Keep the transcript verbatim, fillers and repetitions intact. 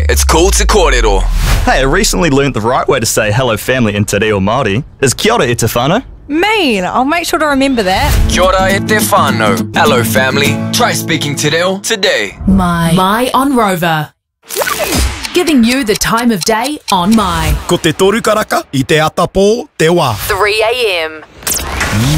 why it's cool to kōrero. Hey, I recently learned the right way to say hello family in Te Reo Māori is Kia ora e te whānau. Mean, I'll make sure to remember that. Kia ora e te whānau. Hello family. Try speaking Te Reo today. My. My on Rover. Giving you the time of day on My. Ko te toru karaka, I te ata pō, te wā. three a m